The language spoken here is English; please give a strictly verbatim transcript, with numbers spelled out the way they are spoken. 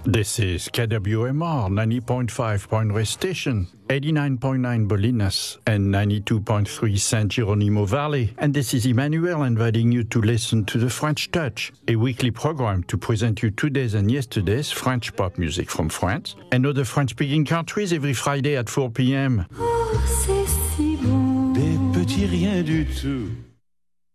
This is K W M R ninety point five Point Reyes Station, eighty-nine point nine Bolinas, and ninety-two point three San Geronimo Valley. And this is Emmanuel inviting you to listen to The French Touch, a weekly program to present you today's and yesterday's French pop music from France and other French-speaking countries every Friday at four p.m. Oh, c'est si bon. Des petits riens du tout.